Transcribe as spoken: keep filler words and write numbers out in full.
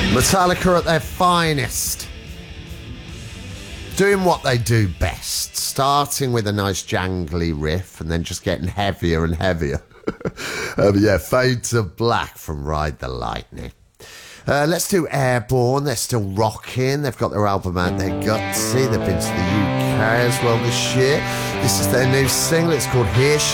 Metallica at their finest. Doing what they do best. Starting with a nice jangly riff and then just getting heavier and heavier. um, yeah, Fade to Black from Ride the Lightning. Uh, let's do Airborne. They're still rocking. They've got their album out there, Gutsy. They've been to the U K as well this year. This is their new single. It's called Here